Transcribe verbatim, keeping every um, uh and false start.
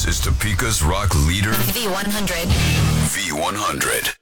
This is Topeka's rock leader, V one hundred. V one hundred.